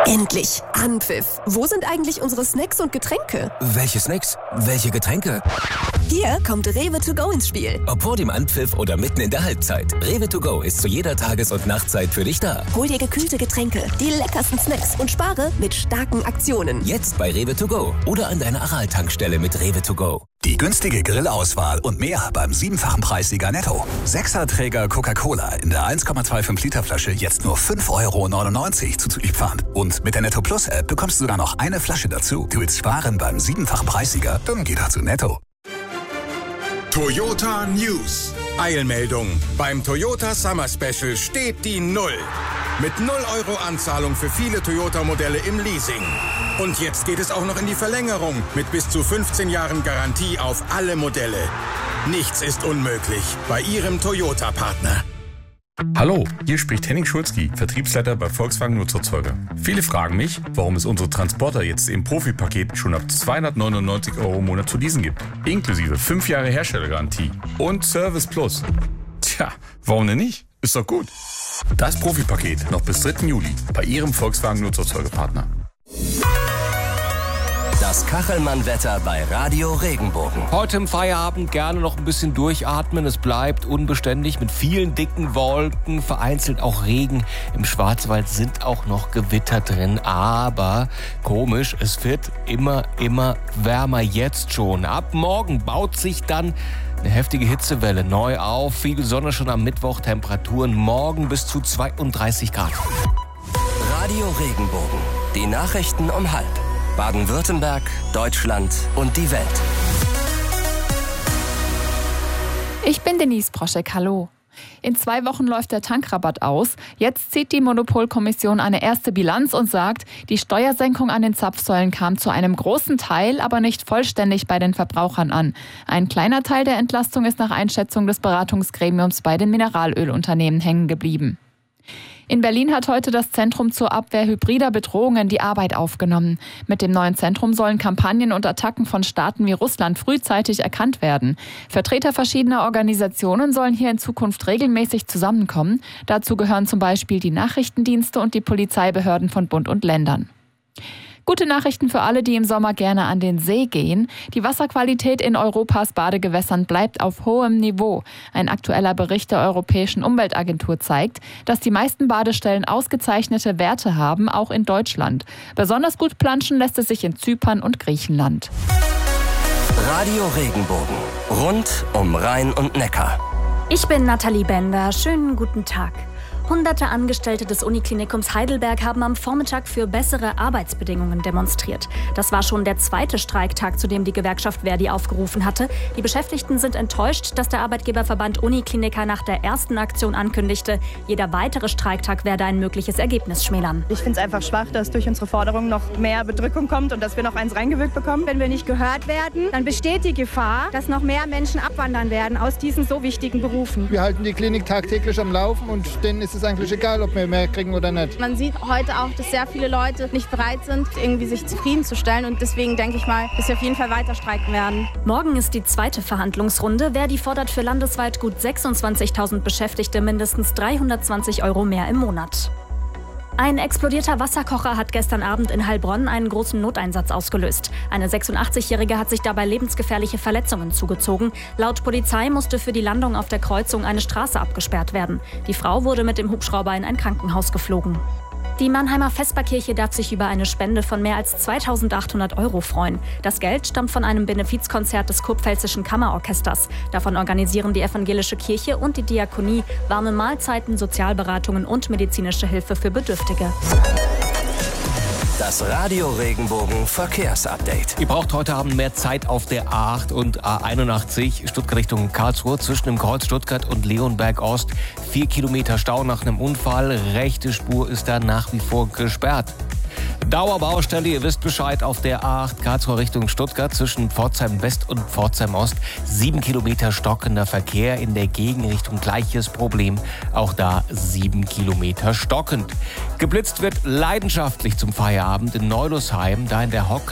Endlich! Anpfiff! Wo sind eigentlich unsere Snacks und Getränke? Welche Snacks? Welche Getränke? Hier kommt Rewe to go ins Spiel. Ob vor dem Anpfiff oder mitten in der Halbzeit. Rewe to go ist zu jeder Tages- und Nachtzeit für dich da. Hol dir gekühlte Getränke, die leckersten Snacks und spare mit starken Aktionen. Jetzt bei Rewe to go oder an deiner Aral-Tankstelle mit Rewe to go. Die günstige Grillauswahl und mehr beim 7-fachen Preissieger Netto. 6er-Träger Coca-Cola in der 1,25 Liter Flasche jetzt nur 5,99 € zuzüglich Pfand. Und mit der Netto Plus App bekommst du sogar noch eine Flasche dazu. Du willst sparen beim 7-fachen Preissieger? Dann geh doch zu Netto. Toyota News. Eilmeldung. Beim Toyota Summer Special steht die Null. Mit 0 € Anzahlung für viele Toyota-Modelle im Leasing. Und jetzt geht es auch noch in die Verlängerung mit bis zu 15 Jahren Garantie auf alle Modelle. Nichts ist unmöglich bei Ihrem Toyota-Partner. Hallo, hier spricht Henning Schulzki, Vertriebsleiter bei Volkswagen Nutzerzeuger. Viele fragen mich, warum es unsere Transporter jetzt im Profi-Paket schon ab 299 € im Monat zu leasen gibt. Inklusive 5 Jahre Herstellergarantie und Service Plus. Tja, warum denn nicht? Ist doch gut. Das Profi-Paket noch bis 3. Juli bei Ihrem Volkswagen Nutzerzeugerpartner. Das Kachelmann-Wetter bei Radio Regenbogen. Heute im Feierabend gerne noch ein bisschen durchatmen. Es bleibt unbeständig mit vielen dicken Wolken, vereinzelt auch Regen. Im Schwarzwald sind auch noch Gewitter drin. Aber komisch, es wird immer wärmer jetzt schon. Ab morgen baut sich dann eine heftige Hitzewelle neu auf. Viel Sonne schon am Mittwoch. Temperaturen morgen bis zu 32 Grad. Radio Regenbogen. Die Nachrichten um 12:30. Baden-Württemberg, Deutschland und die Welt. Ich bin Denise Proschek, hallo. In 2 Wochen läuft der Tankrabatt aus. Jetzt zieht die Monopolkommission eine erste Bilanz und sagt, die Steuersenkung an den Zapfsäulen kam zu einem großen Teil, aber nicht vollständig bei den Verbrauchern an. Ein kleiner Teil der Entlastung ist nach Einschätzung des Beratungsgremiums bei den Mineralölunternehmen hängen geblieben. In Berlin hat heute das Zentrum zur Abwehr hybrider Bedrohungen die Arbeit aufgenommen. Mit dem neuen Zentrum sollen Kampagnen und Attacken von Staaten wie Russland frühzeitig erkannt werden. Vertreter verschiedener Organisationen sollen hier in Zukunft regelmäßig zusammenkommen. Dazu gehören zum Beispiel die Nachrichtendienste und die Polizeibehörden von Bund und Ländern. Gute Nachrichten für alle, die im Sommer gerne an den See gehen. Die Wasserqualität in Europas Badegewässern bleibt auf hohem Niveau. Ein aktueller Bericht der Europäischen Umweltagentur zeigt, dass die meisten Badestellen ausgezeichnete Werte haben, auch in Deutschland. Besonders gut planschen lässt es sich in Zypern und Griechenland. Radio Regenbogen. Rund um Rhein und Neckar. Ich bin Nathalie Bender. Schönen guten Tag. Hunderte Angestellte des Uniklinikums Heidelberg haben am Vormittag für bessere Arbeitsbedingungen demonstriert. Das war schon der 2. Streiktag, zu dem die Gewerkschaft Verdi aufgerufen hatte. Die Beschäftigten sind enttäuscht, dass der Arbeitgeberverband Unikliniker nach der ersten Aktion ankündigte, jeder weitere Streiktag werde ein mögliches Ergebnis schmälern. Ich finde es einfach schwach, dass durch unsere Forderung noch mehr Bedrückung kommt und dass wir noch eins reingewirkt bekommen. Wenn wir nicht gehört werden, dann besteht die Gefahr, dass noch mehr Menschen abwandern werden aus diesen so wichtigen Berufen. Wir halten die Klinik tagtäglich am Laufen und denen ist es eigentlich egal, ob wir mehr kriegen oder nicht. Man sieht heute auch, dass sehr viele Leute nicht bereit sind, irgendwie sich zufriedenzustellen. Und deswegen denke ich mal, dass wir auf jeden Fall weiter streiken werden. Morgen ist die 2. Verhandlungsrunde. Verdi fordert für landesweit gut 26.000 Beschäftigte mindestens 320 € mehr im Monat. Ein explodierter Wasserkocher hat gestern Abend in Heilbronn einen großen Noteinsatz ausgelöst. Eine 86-Jährige hat sich dabei lebensgefährliche Verletzungen zugezogen. Laut Polizei musste für die Landung auf der Kreuzung eine Straße abgesperrt werden. Die Frau wurde mit dem Hubschrauber in ein Krankenhaus geflogen. Die Mannheimer Vesperkirche darf sich über eine Spende von mehr als 2.800 € freuen. Das Geld stammt von einem Benefizkonzert des Kurpfälzischen Kammerorchesters. Davon organisieren die evangelische Kirche und die Diakonie warme Mahlzeiten, Sozialberatungen und medizinische Hilfe für Bedürftige. Das Radio Regenbogen Verkehrsupdate. Ihr braucht heute Abend mehr Zeit auf der A8 und A81 Stuttgart Richtung Karlsruhe zwischen dem Kreuz Stuttgart und Leonberg Ost. 4 Kilometer Stau nach einem Unfall. Rechte Spur ist da nach wie vor gesperrt. Dauerbaustelle, ihr wisst Bescheid, auf der A8 Karlsruhe Richtung Stuttgart zwischen Pforzheim West und Pforzheim Ost. 7 Kilometer stockender Verkehr, in der Gegenrichtung gleiches Problem. Auch da 7 Kilometer stockend. Geblitzt wird leidenschaftlich zum Feierabend in Neulosheim, da in der Hocke